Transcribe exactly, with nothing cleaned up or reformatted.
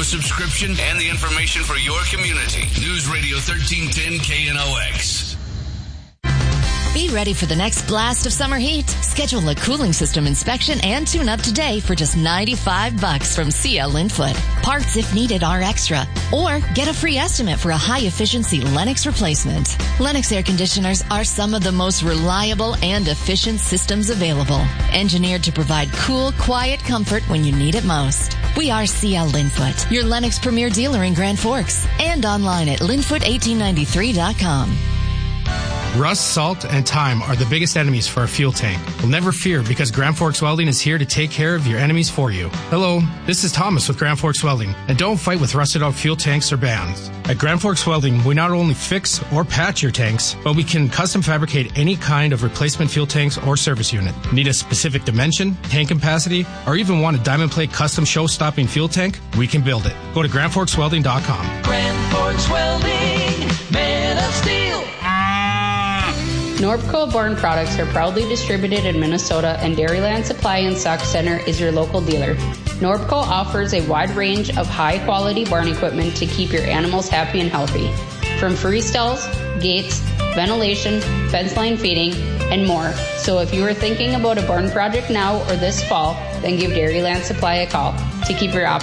subscription and the information for your community. News Radio thirteen ten K N O X. Be ready for the next blast of summer heat. Schedule a cooling system inspection and tune-up today for just ninety-five bucks from C L Linfoot. Parts, if needed, are extra. Or get a free estimate for a high-efficiency Lennox replacement. Lennox air conditioners are some of the most reliable and efficient systems available. Engineered to provide cool, quiet comfort when you need it most. We are C L Linfoot, your Lennox premier dealer in Grand Forks. And online at linfoot eighteen ninety-three dot com. Rust, salt, and time are the biggest enemies for a fuel tank. Well, never fear, because Grand Forks Welding is here to take care of your enemies for you. Hello, this is Thomas with Grand Forks Welding, and don't fight with rusted out fuel tanks or bands. At Grand Forks Welding, we not only fix or patch your tanks, but we can custom fabricate any kind of replacement fuel tanks or service unit. Need a specific dimension, tank capacity, or even want a diamond plate custom show-stopping fuel tank? We can build it. Go to grand forks welding dot com. Grand Forks Welding, man of steel. Norbco Born products are proudly distributed in Minnesota, and Dairyland Supply and Stock Center is your local dealer. Norbco offers a wide range of high-quality barn equipment to keep your animals happy and healthy. From free stalls, gates, ventilation, fence line feeding, and more. So if you are thinking about a barn project now or this fall, then give Dairyland Supply a call to keep your op-